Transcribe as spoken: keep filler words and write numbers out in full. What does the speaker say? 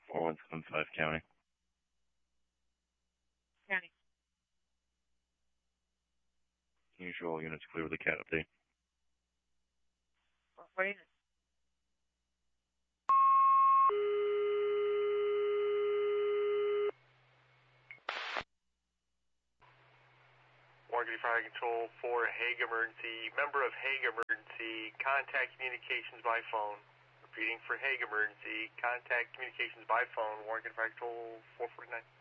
four one seven five County. County. Usual units clear with the cat update. What is it? Warren County Fire Control for Hague Emergency. Member of Hague Emergency, contact communications by phone. Repeating for Hague Emergency, contact communications by phone. Warren County Fire Control four forty-nine.